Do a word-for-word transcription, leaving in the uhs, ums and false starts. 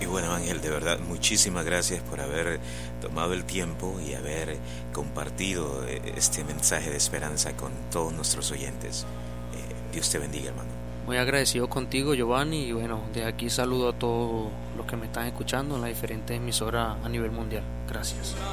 Y bueno, Ángel, de verdad, muchísimas gracias por haber tomado el tiempo y haber compartido este mensaje de esperanza con todos nuestros oyentes. Eh, Dios te bendiga, hermano. Muy agradecido contigo, Giovanni, y bueno, de aquí saludo a todos los que me están escuchando en las diferentes emisoras a nivel mundial. Gracias.